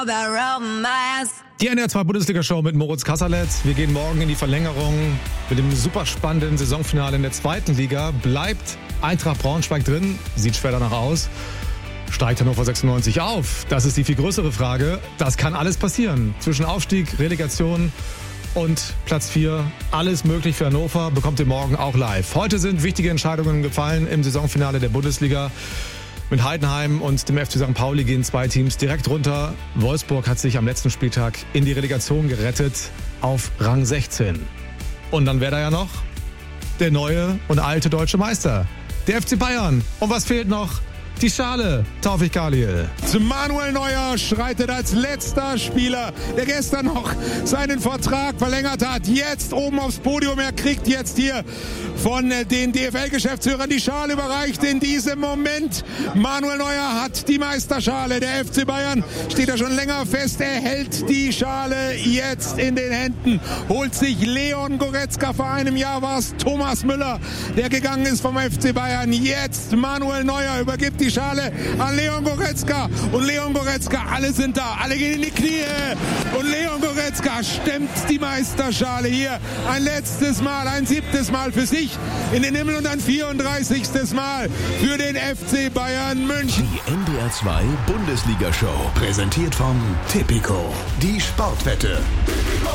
Die NDR 2 Bundesliga-Show mit Moritz Kasserlet. Wir gehen morgen in die Verlängerung mit dem super spannenden Saisonfinale in der zweiten Liga. Bleibt Eintracht Braunschweig drin? Sieht schwer danach aus. Steigt Hannover 96 auf? Das ist die viel größere Frage. Das kann alles passieren. Zwischen Aufstieg, Relegation und Platz 4. Alles möglich für Hannover. Bekommt ihr morgen auch live. Heute sind wichtige Entscheidungen gefallen im Saisonfinale der Bundesliga. Mit Heidenheim und dem FC St. Pauli gehen zwei Teams direkt runter. Wolfsburg hat sich am letzten Spieltag in die Relegation gerettet auf Rang 16. Und dann wäre da ja noch der neue und alte deutsche Meister, der FC Bayern. Und was fehlt noch? Die Schale, Taufik Khalil. Manuel Neuer schreitet als letzter Spieler, der gestern noch seinen Vertrag verlängert hat, jetzt oben aufs Podium. Er kriegt jetzt hier von den DFL-Geschäftsführern die Schale überreicht in diesem Moment. Manuel Neuer hat die Meisterschale. Der FC Bayern steht da schon länger fest. Er hält die Schale jetzt in den Händen, holt sich Leon Goretzka. Vor einem Jahr war es Thomas Müller, der gegangen ist vom FC Bayern. Jetzt Manuel Neuer übergibt die Schale an Leon Goretzka. Und Leon Goretzka, alle sind da, alle gehen in die Knie. Und Leon Goretzka stemmt die Meisterschale hier ein letztes Mal, ein 7. Mal für sich in den Himmel und ein 34. Mal für den FC Bayern München. Die NDR 2 Bundesliga-Show, präsentiert von Tipico, die Sportwette.